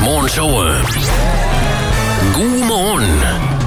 Morgenshowet. God morgen.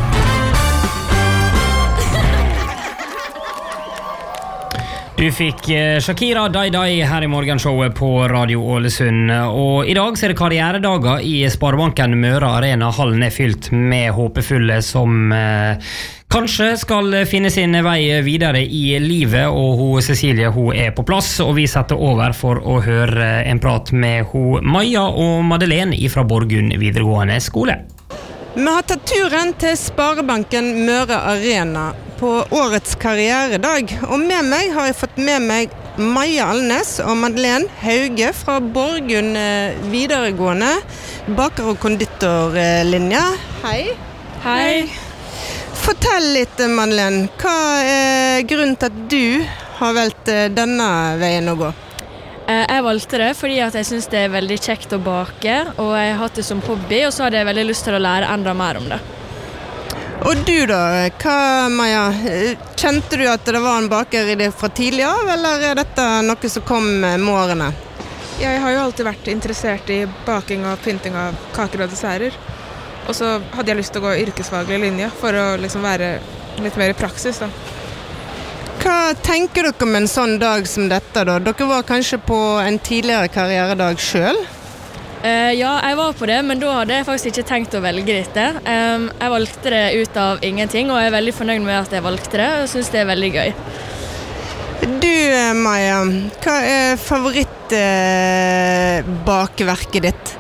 Du fikk Shakira Dai Dai her i morgenshowet på Radio Ålesund. Og i dag så er det karrieredager i Sparebanken Møre Arena. Hallen er fylt med håpefulle som kanskje skal finne sin vei videre i livet. Og Cecilie, hun er på plass, og vi setter over for å høre en prat med Maja og Madeleine fra Borgund videregående skole. Vi har tatt turen til Sparebanken Møre Arena på årets karrieredag, og med meg har jeg fått med meg Maja Alnes og Madeleine Hauge fra Borgund videregående, baker- og konditorlinja. Hei. Hei. Fortell litt, Madeleine, hva er grunnen til at du har valgt denne veien å gå? Jeg valgte det fordi at jeg synes det er veldig kjekt å bake, og jeg har hatt det som hobby, og så hadde jeg veldig lyst til å lære enda mer om det. Og du da, Maja, kjente du at det var en baker i det fra tidlig av, eller er dette noe som kom med årene? Jeg har jo alltid vært interessert i baking og pynting av kaker og desserter. Og så hadde jeg lyst til å gå yrkesfaglig linje for å liksom være litt mer i praksis da. Hva tenker dere om en sånn dag som dette da? Dere var kanskje på en tidligere karrieredag selv? Ja, jeg var på det, men da hadde jeg faktisk ikke tenkt å velge dette. Jeg valgte det ut av ingenting, og jeg er veldig fornøyd med at jeg valgte det, og synes det er veldig gøy. Du, Maja, hva er favorittbakeverket ditt?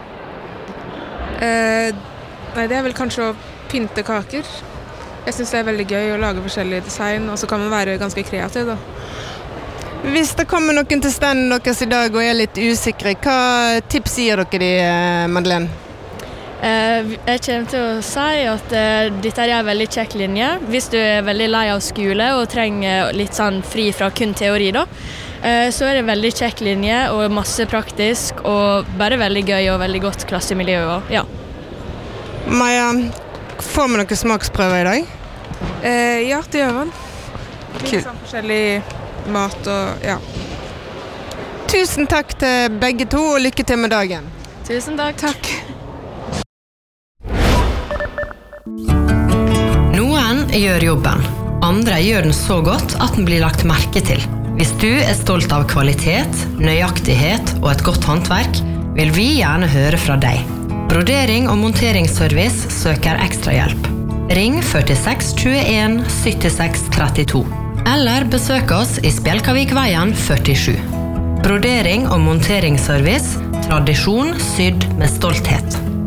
Nei, det er vel kanskje å pynte kaker. Jeg synes det er veldig gøy å lage forskjellige design, og så kan man være ganske kreativ da. Hvis det kommer noen til standen deres i dag og er litt usikre, hva tips gir dere de, Madeleine? Jeg kommer til å si at dette er en veldig kjekk linje. Hvis du er veldig lei av skole og trenger litt sånn fri fra kun teori da, så er det en veldig kjekk linje og masse praktisk og bare veldig gøy og veldig godt klassemiljø. Ja. Maja, får vi noen smaksprøver i dag? Ja, det gjør man. Litt sånn forskjellig mat og ja. Tusen takk til begge to, og lykke til med dagen. Tusen takk. Takk. Noen gjør jobben, andre gjør den så godt at den blir lagt merke til. Hvis du er stolt av kvalitet, nøyaktighet og et godt håndverk, vil vi gjerne høre fra deg. Brodering og monteringsservice søker ekstra hjelp. Ring 46 21 76 32. Eller besøk oss i Spjelkavikveien 47. Brodering og monteringsservice, tradisjon sydd med stolthet.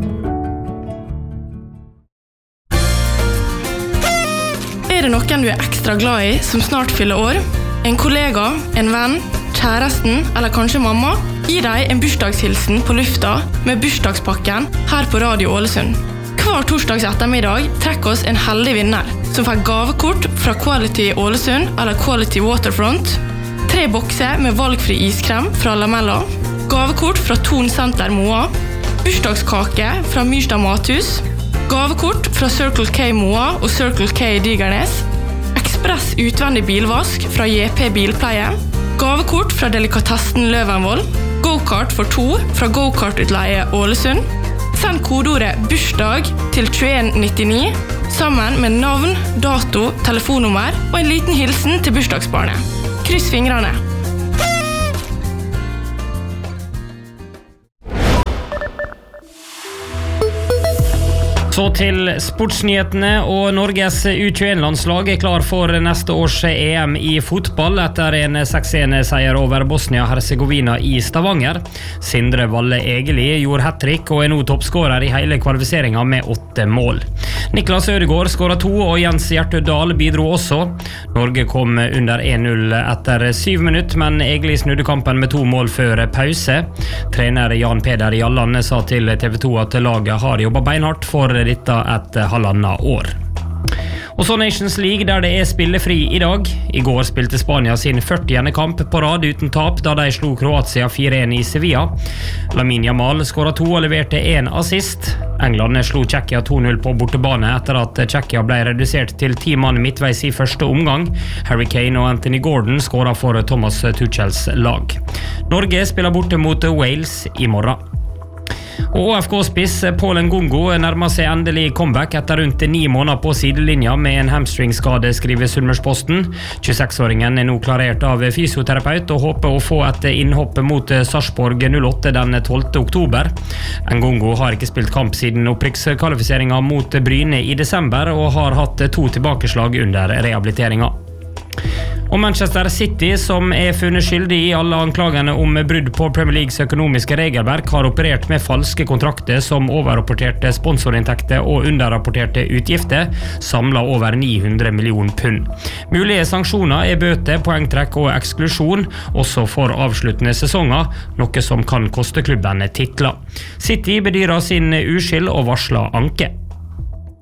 Er det noen du er ekstra glad i som snart fyller år? En kollega, en venn, kjæresten eller kanskje mamma? Gi deg en bursdagshilsen på lufta med bursdagspakken her på Radio Ålesund. Hver torsdags ettermiddag trekker oss en heldig vinner som får gavekort fra Quality Ålesund eller Quality Waterfront, 3 bokser med valgfri iskrem fra Lamella, gavekort fra Ton Center Moa, bursdagskake fra Myrstad Mathus, gavekort fra Circle K Moa og Circle K Digernes, ekspress utvendig bilvask fra JP Bilpleie, gavekort fra Delikatessen Løvenvoll, go-kart for 2 fra Go-kart-utleie Ålesund. Send kodeordet bursdag til 2199 sammen med navn, dato, telefonnummer og en liten hilsen til bursdagsbarnet. Kryss fingrene! Så til sportsnyhetene, og Norges U21-landslag er klar for neste års EM i fotball etter en 6-1-seier over Bosnia-Herzegovina i Stavanger. Sindre Valle Egeli gjorde hat-trick og er nå toppskårer i hele kvalifiseringen med 8 mål. Niklas Ødegaard skåret 2, og Jens Hjertø Dahl bidro også. Norge kom under 1-0 etter 7 minutter, men Egeli snudde kampen med 2 mål før pause. Trener Jan Peder Jalland sa til TV 2 at laget har jobbet beinhardt for dette et halvannet år. Og så Nations League, der det er spillefri i dag. I går spilte Spania sin 40. kamp på rad uten tap da de slo Kroatia 4-1 i Sevilla. Lamine Yamal skåret 2 og leverte 1 assist. England slo Tsjekkia 2-0 på bortebane etter at Tsjekkia ble redusert til 10 mann midtveis i første omgang. Harry Kane og Anthony Gordon skåret for Thomas Tuchels lag. Norge spiller borte mot Wales i morgen. Og ÅFK-spiss Paul Ngongo nærmer seg endelig comeback etter rundt 9 måneder på sidelinja med en hamstringskade, skriver Sunnmørsposten. 26-åringen nå klarert av fysioterapeut og håper å få et innhopp mot Sarpsborg 08 den 12. oktober. Ngongo har ikke spilt kamp siden opprykkskvalifiseringen mot Bryne i desember og har hatt 2 tilbakeslag under rehabiliteringa. Og Manchester City, som funnet skyldig i alle anklagene om brudd på Premier Leagues økonomiske regelverk, har operert med falske kontrakter som overrapporterte sponsorinntekter og underrapporterte utgifter, samlet over 900 millioner pund. Mulige sanksjoner bøter, poengtrekk og eksklusjon, også for avsluttende sesonger, noe som kan koste klubben titler. City bedyrer sin uskyld og varsler anke.